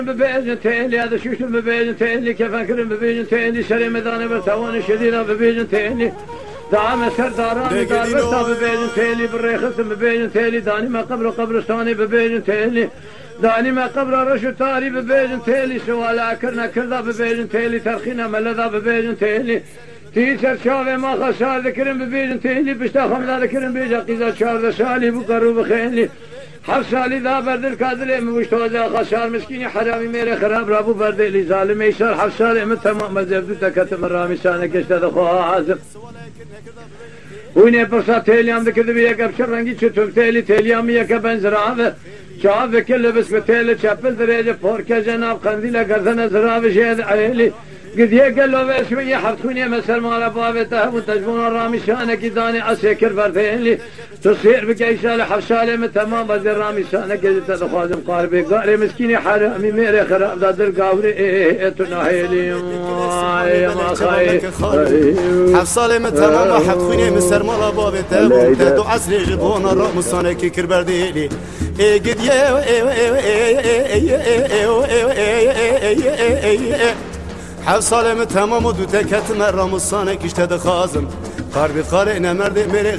ببيجن تيلي هذا شوشو ببيجن تيلي كيف أكرم ببيجن تيلي شري مداني برتواني شديدة ببيجن تيلي دعم سرداراني دار بستا ببيجن تيلي بالريخص ببيجن تيلي داني ما قبرستاني ببيجن تيلي داني ما قبر رشو تاري ببيجن تيلي سوالا كرنا كردا ببيجن تيلي ترخينا ملذا ببيجن تيلي تيسر شافي ما خسار ذكرن ببيجن تيلي بشتا خمدا ذكرن بيجا قيزا شار شالي بقرو بخيلي حفصالي ذا برد الكادلي مشتوزا خسار مسكيني حرامي ميري خراب رابو برد لي ظالم يسار حفصالي من تمام مزبدو تكتم الرامي سانك اشتد خوها عازم ويني برصا تيليام ذكر بيك ابشر رنگي چتوك تيلي تيليام يك بنزراب شاف كل بس بتيل چپل درجه پورك جناب قنديله گردن زراب شهد عيلي قد يقل له شويه حفصوني مثل ما بابته وتجبون الرامي شانك داني اسكر بردين تصير بكيشال حفصاله من تمام بدر رامي شانك قد خازم قاربي قاري مسكيني حرامي ميري خراب دادر قاوري تناهيلي يا ما خاي حفصاله من تمام حفصوني مثل ما بابته وتدو عسل جبون الرامي شانك كر برديلي قد حفصاله من تمام دو تكت مرام الصانك اشتد خازم قاربي قارئنا مرد ميري